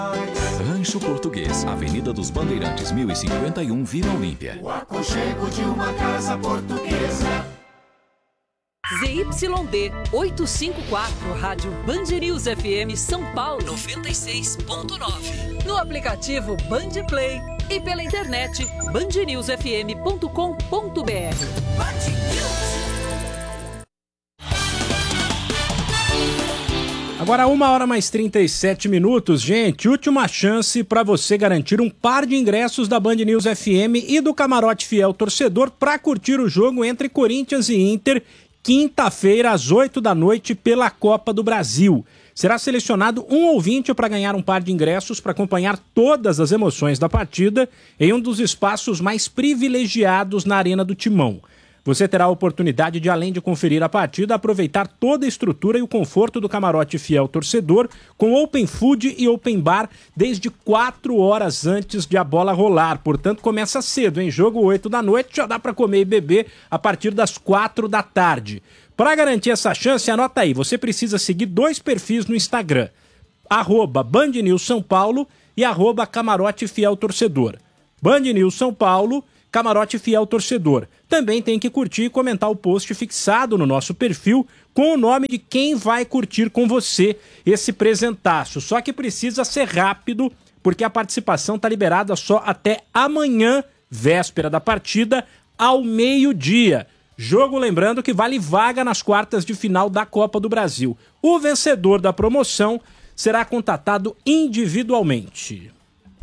Rancho Português, Avenida dos Bandeirantes, 1051, Vila Olímpia. O aconchego de uma casa portuguesa. ZYD 854, Rádio Band News FM São Paulo 96.9. No aplicativo Band Play e pela internet bandnewsfm.com.br. Agora 1h mais 37, gente. Última chance para você garantir um par de ingressos da Band News FM e do Camarote Fiel Torcedor para curtir o jogo entre Corinthians e Inter, quinta-feira às 8 da noite pela Copa do Brasil. Será selecionado um ouvinte para ganhar um par de ingressos para acompanhar todas as emoções da partida em um dos espaços mais privilegiados na Arena do Timão. Você terá a oportunidade de, além de conferir a partida, aproveitar toda a estrutura e o conforto do Camarote Fiel Torcedor, com Open Food e Open Bar desde 4 horas antes de a bola rolar. Portanto, começa cedo, hein? Jogo 8 da noite, já dá para comer e beber a partir das 4 da tarde. Para garantir essa chance, anota aí, você precisa seguir 2 perfis no Instagram, @BandNewsSãoPaulo e @Camarote Fiel Torcedor. Band News São Paulo, Camarote Fiel Torcedor. Também tem que curtir e comentar o post fixado no nosso perfil com o nome de quem vai curtir com você esse presentaço. Só que precisa ser rápido, porque a participação está liberada só até amanhã, véspera da partida, ao meio-dia. Jogo, lembrando, que vale vaga nas quartas de final da Copa do Brasil. O vencedor da promoção será contatado individualmente.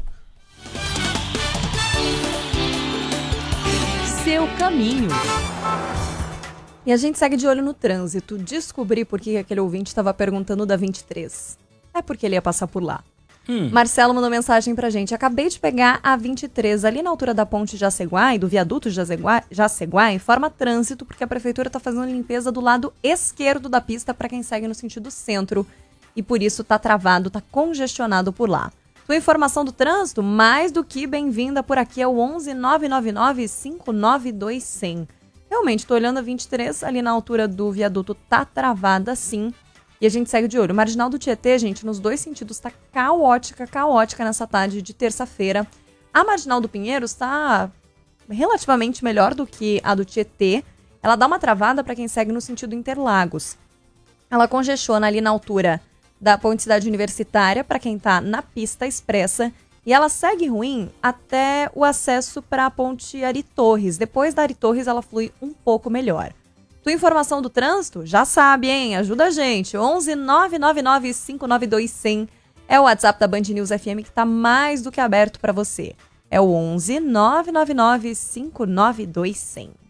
Seu caminho. E a gente segue de olho no trânsito. Descobri por que aquele ouvinte estava perguntando da 23. É porque ele ia passar por lá. Marcelo mandou mensagem pra gente. Acabei de pegar a 23 ali na altura da ponte Jaceguai, do viaduto Jaceguai, forma trânsito, porque a prefeitura tá fazendo limpeza do lado esquerdo da pista para quem segue no sentido centro. E por isso tá travado, tá congestionado por lá. Tua informação do trânsito, mais do que bem-vinda por aqui, é o 11 999 592 100. Realmente, tô olhando a 23, ali na altura do viaduto tá travada sim. E a gente segue de olho. O Marginal do Tietê, gente, nos 2 sentidos tá caótica nessa tarde de terça-feira. A Marginal do Pinheiros tá relativamente melhor do que a do Tietê. Ela dá uma travada para quem segue no sentido Interlagos. Ela congestiona ali na altura da Ponte Cidade Universitária, para quem tá na pista expressa, e ela segue ruim até o acesso para a Ponte Ari Torres. Depois da Ari Torres, ela flui um pouco melhor. Tua informação do trânsito? Já sabe, hein? Ajuda a gente. 11 999 592 100 é o WhatsApp da Band News FM, que tá mais do que aberto para você. É o 11 999 592 100.